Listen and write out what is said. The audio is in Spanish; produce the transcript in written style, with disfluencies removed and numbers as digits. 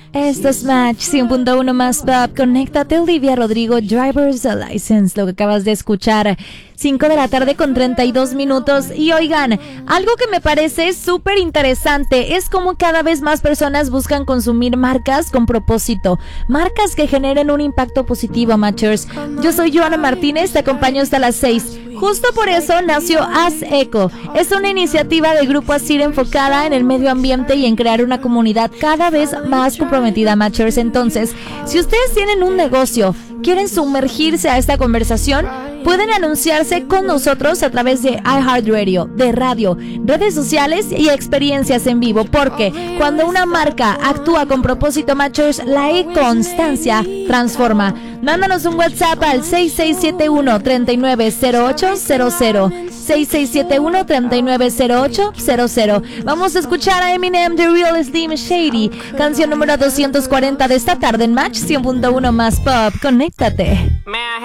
Esto es Match 100.1 más pop. Conéctate, Olivia Rodrigo, Driver's License. Lo que acabas de escuchar, 5 de la tarde con 32 minutos. Y oigan, algo que me parece súper interesante es como cada vez más personas buscan consumir marcas con propósito, marcas que generen un impacto positivo, Matchers. Yo soy Joana Martínez, te acompaño hasta las 6. Justo por eso nació Haz Eco. Es una iniciativa del Grupo Asir enfocada en el medio ambiente y en crear una comunidad cada vez más comprometida, Matchers. Entonces, si ustedes tienen un negocio, quieren sumergirse a esta conversación, pueden anunciarse con nosotros a través de iHeartRadio, de radio, redes sociales y experiencias en vivo, porque cuando una marca actúa con propósito, Matchers, la constancia transforma. Mándanos un WhatsApp al 6671-390800, 6671-390800. Vamos a escuchar a Eminem, The Real Slim Shady, canción número 240 de esta tarde en Match 100.1 más pop. Conéctate.